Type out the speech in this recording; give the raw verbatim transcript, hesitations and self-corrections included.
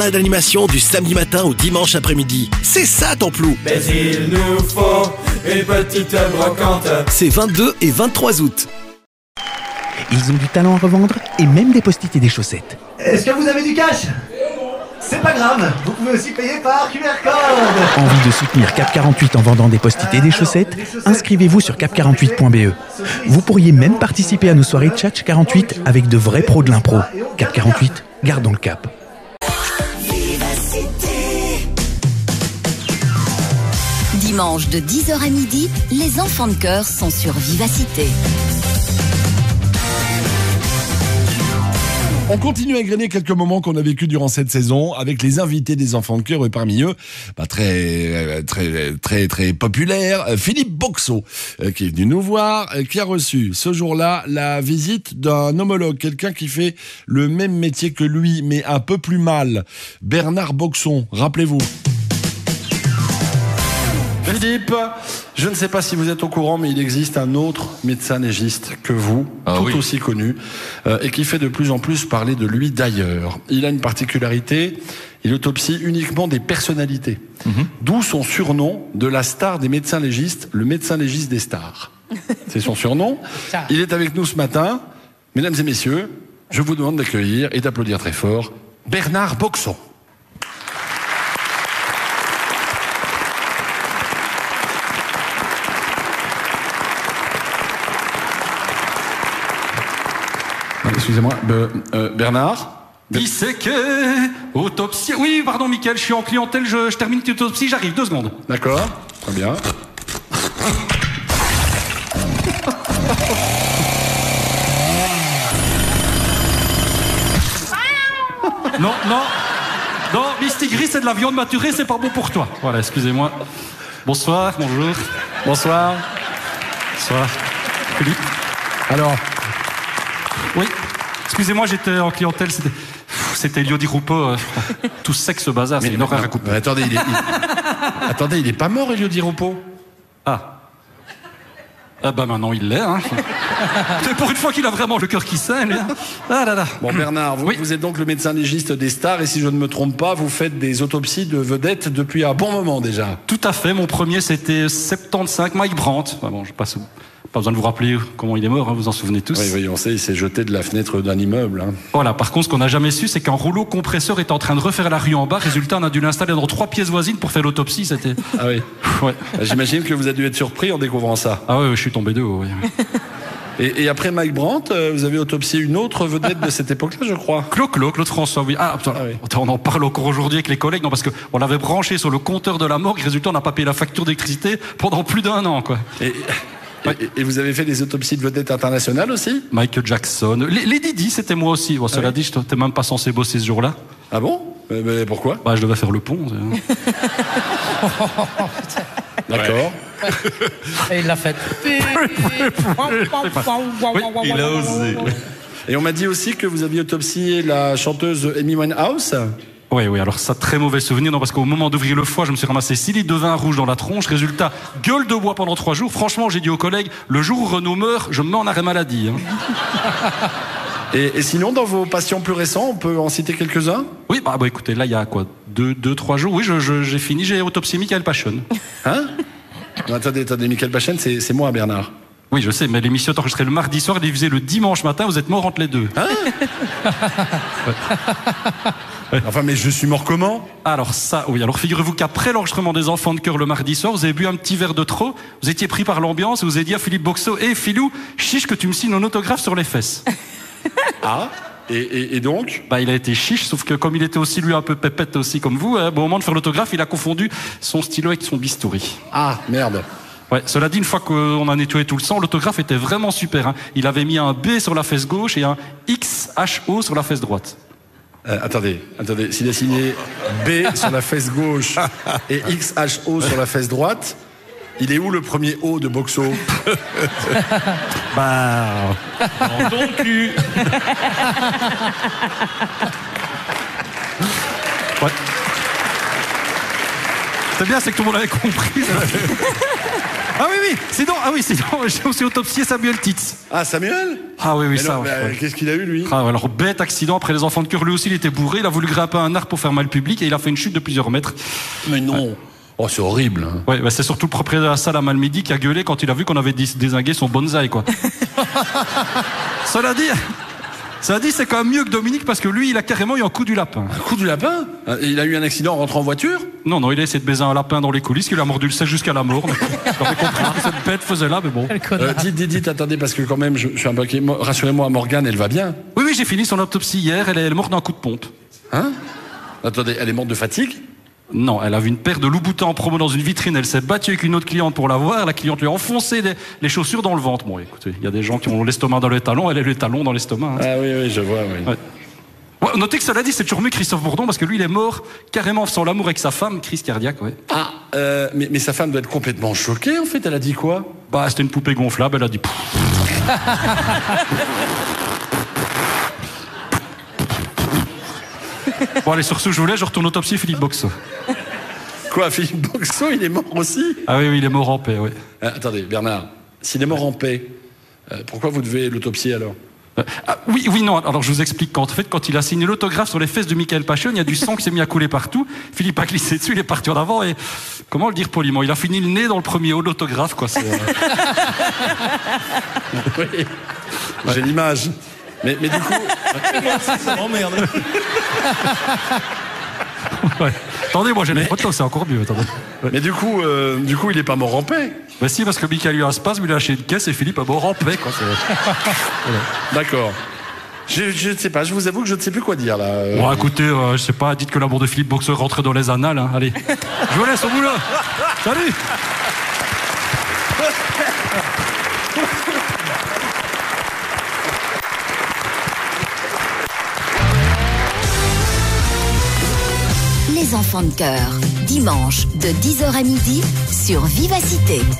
D'animation du samedi matin au dimanche après-midi. C'est ça ton plou. Mais il nous faut une petite brocante. C'est vingt-deux et vingt-trois août. Ils ont du talent à revendre et même des post-it et des chaussettes. Est-ce que vous avez du cash? C'est pas grave, vous pouvez aussi payer par Q R code. Envie de soutenir Cap quarante-huit en vendant des post-it et des chaussettes? Inscrivez-vous sur cap quarante-huit point b e. Vous pourriez même participer à nos soirées Tchatch quarante-huit avec de vrais pros de l'impro. Cap quarante-huit, gardons le cap. Dimanche de dix heures à midi, les enfants de cœur sont sur Vivacité. On continue à égrener quelques moments qu'on a vécu durant cette saison avec les invités des enfants de cœur et parmi eux, bah très très très très populaire, Philippe Boxo, qui est venu nous voir, qui a reçu ce jour-là la visite d'un homologue, quelqu'un qui fait le même métier que lui mais un peu plus mal, Bernard Boxon, rappelez-vous. Philippe, je ne sais pas si vous êtes au courant, mais il existe un autre médecin légiste que vous, ah, tout oui. aussi connu, euh, et qui fait de plus en plus parler de lui d'ailleurs. Il a une particularité, il autopsie uniquement des personnalités, mm-hmm. d'où son surnom de la star des médecins légistes, le médecin légiste des stars. C'est son surnom. Il est avec nous ce matin. Mesdames et messieurs, je vous demande d'accueillir et d'applaudir très fort Bernard Boxon. Excusez-moi, euh, euh, Bernard Disséqué, autopsie... Oui, pardon, Mickaël, je suis en clientèle, je, je termine cette autopsie, j'arrive, deux secondes. D'accord, très bien. Non, non, non, Mistigris, c'est de la viande maturée, c'est pas bon pour toi. Voilà, excusez-moi. Bonsoir, bonjour. Bonsoir. Bonsoir. Philippe. Alors... Oui, excusez-moi, j'étais en clientèle, c'était, c'était Elio Di Rupo, euh, tout sec ce bazar, c'est une horreur à couper. Attendez, il est, il... attendez, il est pas mort, Elio Di Rupo? Ah. Ah bah maintenant il l'est, hein. C'est pour une fois qu'il a vraiment le cœur qui saigne. Hein. Ah là là. Bon Bernard, vous, oui. vous êtes donc le médecin légiste des stars et si je ne me trompe pas, vous faites des autopsies de vedettes depuis un bon moment déjà. Tout à fait, mon premier c'était soixante-quinze, Mike Brandt. Ah bon, je passe... Pas besoin de vous rappeler comment il est mort, hein, vous en souvenez tous. Oui, oui, on sait, il s'est jeté de la fenêtre d'un immeuble. Hein. Voilà, par contre, ce qu'on n'a jamais su, c'est qu'un rouleau compresseur était en train de refaire la rue en bas. Résultat, on a dû l'installer dans trois pièces voisines pour faire l'autopsie. C'était... Ah oui. Ouais. J'imagine que vous avez dû être surpris en découvrant ça. Ah oui, je suis tombé de haut, oui. Et, et après Mike Brandt, vous avez autopsié une autre vedette de cette époque-là, je crois. Claude, Claude, Claude François, oui. Ah, putain, ah oui. On en parle encore aujourd'hui avec les collègues, non, parce qu'on l'avait branché sur le compteur de la morgue. Résultat, on n'a pas payé la facture d'électricité pendant plus d'un an, quoi. Et... Ouais. Et, et vous avez fait des autopsies de vedettes internationales aussi? Michael Jackson. Lady Di, c'était moi aussi. Bon, cela ah oui. dit, je n'étais même pas censé bosser ce jour-là. Ah bon? Mais, mais pourquoi? Bah, je devais faire le pont. D'accord. Et il l'a fait. Oui, il a osé. Et on m'a dit aussi que vous aviez autopsié la chanteuse Amy Winehouse. Oui, oui, alors ça, très mauvais souvenir, non, parce qu'au moment d'ouvrir le foie, je me suis ramassé six litres de vin rouge dans la tronche. Résultat, gueule de bois pendant trois jours. Franchement, j'ai dit aux collègues, le jour où Renaud meurt, je me mets en arrêt maladie. Hein. Et, et sinon, dans vos patients plus récents, on peut en citer quelques-uns? Oui, bah, bah écoutez, là, il y a quoi, deux, deux, trois jours, oui, je, je, j'ai fini, j'ai autopsié Michael Pachon. Hein? Non, attendez, attendez, Michael Pachon, c'est, c'est moi, Bernard. Oui, je sais, mais l'émission est enregistrée le mardi soir, elle est diffusée le dimanche matin, vous êtes morts entre les deux. Hein? Ouais. Enfin, mais je suis mort comment? Alors ça, oui. Alors figurez-vous qu'après l'enregistrement des Enfants de Cœur le mardi soir, vous avez bu un petit verre de trop, vous étiez pris par l'ambiance, vous avez dit à Philippe Boxo, hé hey, Philou, chiche que tu me signes un autographe sur les fesses. Ah? Et, et, et donc? Bah, il a été chiche, sauf que comme il était aussi lui un peu pépette aussi comme vous, hein, bon, au moment de faire l'autographe, il a confondu son stylo avec son bistouri. Ah, merde. Ouais, cela dit, une fois qu'on a nettoyé tout le sang, l'autographe était vraiment super. Hein. Il avait mis un B sur la fesse gauche et un X H O sur la fesse droite. Euh, attendez, attendez. S'il a signé B sur la fesse gauche et X H O sur la fesse droite, il est où le premier O de Boxo? Bah... dans ton cul. Ouais. C'est bien, c'est que tout le monde avait compris. Ah oui, oui, sinon, ah oui, sinon, j'ai aussi autopsié Samuel Titz. Ah, Samuel? Ah oui, oui, Mais ça. non, ouais, bah, ouais. Qu'est-ce qu'il a eu, lui? Ah, alors, bête accident après les enfants de cœur. Lui aussi, il était bourré. Il a voulu grimper un arbre pour faire mal public et il a fait une chute de plusieurs mètres. Mais non. Ouais. Oh, c'est horrible. Hein. Ouais, bah, c'est surtout le propriétaire de la salle à Malmedy qui a gueulé quand il a vu qu'on avait dés- dézingué son bonsaï, quoi. Cela dit, cela dit, c'est quand même mieux que Dominique parce que lui, il a carrément eu un coup du lapin. Un coup du lapin? Il a eu un accident en rentrant en voiture? Non, non, il a essayé de baiser un lapin dans les coulisses, qui lui a mordu le sel jusqu'à la mort. J'aurais compris ce que cette bête faisait là, mais bon. Euh, dites, dites, dites, attendez, parce que quand même, je, je suis un peu inquiet. Rassurez-moi, Morgane, elle va bien? Oui, oui, j'ai fini son autopsie hier. Elle est, elle est morte d'un coup de pompe. Hein? Attendez, elle est morte de fatigue? Non, elle avait une paire de loups-boutins en promo dans une vitrine. Elle s'est battue avec une autre cliente pour la voir. La cliente lui a enfoncé les, les chaussures dans le ventre. Bon, écoutez, il y a des gens qui ont l'estomac dans les talons. Elle a les talons dans l'estomac. Hein. Ah oui, oui, je vois, oui. Ouais. Ouais, notez que cela dit, c'est toujours mieux Christophe Bourdon parce que lui, il est mort carrément sans l'amour avec sa femme, crise cardiaque, ouais. Ah, euh, mais, mais sa femme doit être complètement choquée, en fait. Elle a dit quoi? Bah, c'était une poupée gonflable. Elle a dit. Bon, allez, sur ce, je voulais, je retourne autopsie Philippe Boxo. Quoi, Philippe Boxo, il est mort aussi? Ah oui, oui, il est mort en paix, oui. Ah, attendez, Bernard, s'il est mort en paix, euh, pourquoi vous devez l'autopsier alors? Euh, ah, oui, oui, non, alors je vous explique. Quand, en fait, quand il a signé l'autographe sur les fesses de Michael Pachon, il y a du sang qui s'est mis à couler partout. Philippe a glissé dessus, il est parti en avant et, comment le dire poliment, il a fini le nez dans le premier haut de l'autographe, quoi. C'est, euh... Oui, ouais. J'ai l'image. Mais, mais du coup... Oh merde. Ouais. Attendez, moi j'ai les photos, c'est encore mieux. Attendez. Ouais. Mais du coup, euh, du coup, il est pas mort en paix. Bah si, parce que Michael a eu un spasme, il a lâché une caisse et Philippe a mort en paix, quoi. Voilà. D'accord. Je, je ne sais pas, je vous avoue que je ne sais plus quoi dire là. Bon, écoutez, euh, je sais pas, dites que l'amour de Philippe Boxer rentre dans les annales. Hein. Allez, je vous laisse au boulot. Salut. Les enfants de cœur, dimanche de dix heures à midi sur Vivacité.